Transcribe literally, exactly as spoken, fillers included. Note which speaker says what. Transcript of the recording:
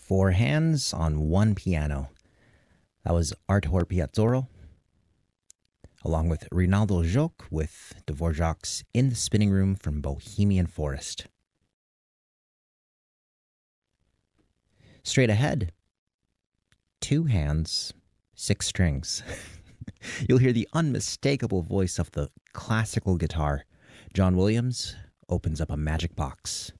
Speaker 1: Four hands on one piano. That was Artur Piazzolo, along with Rinaldo Joc with Dvorak's In the Spinning Room from Bohemian Forest. Straight ahead, two hands, six strings. You'll hear the unmistakable voice of the classical guitar. John Williams opens up a magic box.